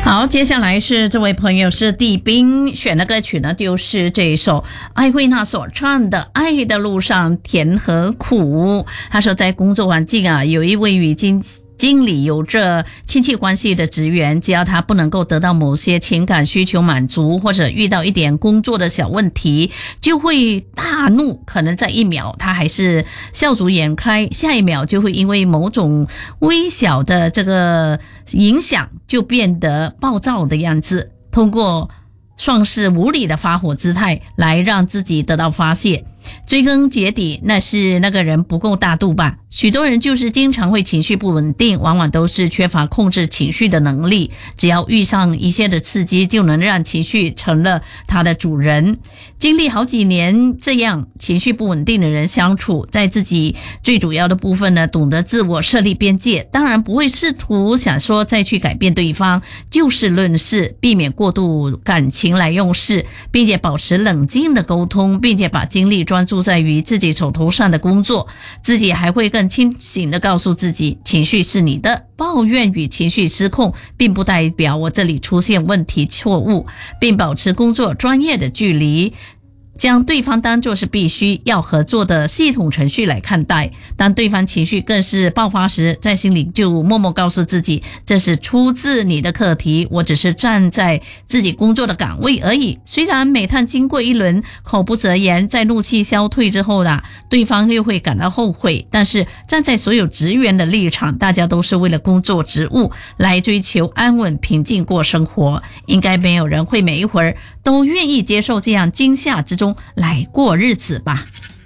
好，接下来是这位朋友是地兵选的歌曲呢，就是这一首艾慧娜所唱的《爱的路上甜和苦》。他说在工作环境啊，有一位与经理有着亲戚关系的职员，只要他不能够得到某些情感需求满足，或者遇到一点工作的小问题，就会大怒，可能在一秒他还是笑逐颜开，下一秒就会因为某种微小的这个影响就变得暴躁的样子，通过壮士无理的发火姿态来让自己得到发泄。追根结底，那是那个人不够大度吧。许多人就是经常会情绪不稳定，往往都是缺乏控制情绪的能力，只要遇上一些的刺激，就能让情绪成了他的主人。经历好几年这样情绪不稳定的人相处，在自己最主要的部分呢，懂得自我设立边界，当然不会试图想说再去改变对方，就事论事，避免过度感情来用事，并且保持冷静的沟通，并且把精力专注在于自己手头上的工作。自己还会更清醒地告诉自己，情绪是你的，抱怨与情绪失控并不代表我这里出现问题错误，并保持工作专业的距离，将对方当作是必须要合作的系统程序来看待。当对方情绪更是爆发时，在心里就默默告诉自己，这是出自你的课题，我只是站在自己工作的岗位而已。虽然每趟经过一轮口不择言，在怒气消退之后啦，对方又会感到后悔，但是站在所有职员的立场，大家都是为了工作职务来追求安稳平静过生活，应该没有人会每一会儿都愿意接受这样惊吓之中来过日子吧。